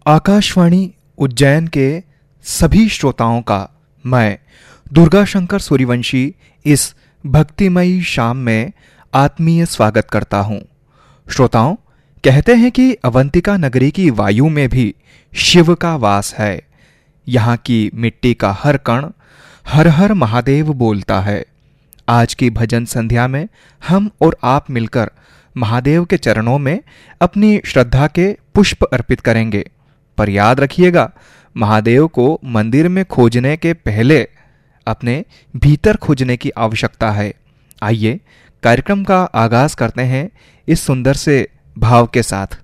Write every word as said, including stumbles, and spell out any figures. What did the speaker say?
आकाशवाणी उज्जैन के सभी श्रोताओं का मैं दुर्गा शंकर सूर्यवंशी इस भक्तिमयी शाम में आत्मीय स्वागत करता हूं। श्रोताओं, कहते हैं कि अवंतिका नगरी की वायु में भी शिव का वास है। यहाँ की मिट्टी का हर कण हर हर महादेव बोलता है। आज की भजन संध्या में हम और आप मिलकर महादेव के चरणों में अपनी श्रद्धा के पुष्प अर्पित करेंगे। पर याद रखिएगा, महादेव को मंदिर में खोजने के पहले अपने भीतर खोजने की आवश्यकता है। आइए कार्यक्रम का आगाज करते हैं इस सुंदर से भाव के साथ।